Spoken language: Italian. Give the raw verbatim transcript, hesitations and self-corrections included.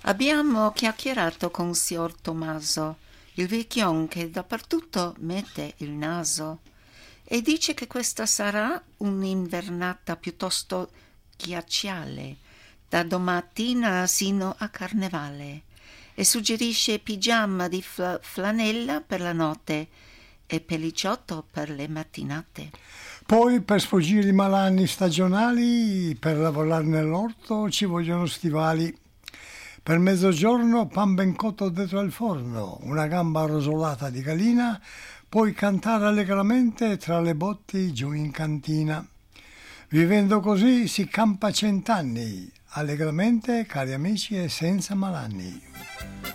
Abbiamo chiacchierato con signor Tommaso, il vecchion che dappertutto mette il naso, e dice che questa sarà un'invernata piuttosto glaciale, da domattina sino a carnevale, e suggerisce pigiama di fla- flanella per la notte e pellicciotto per le mattinate. Poi per sfuggire i malanni stagionali, per lavorare nell'orto ci vogliono stivali. Per mezzogiorno pan ben cotto dentro al forno, una gamba rosolata di galina, poi cantare allegramente tra le botti giù in cantina. Vivendo così si campa cent'anni, allegramente, cari amici, e senza malanni.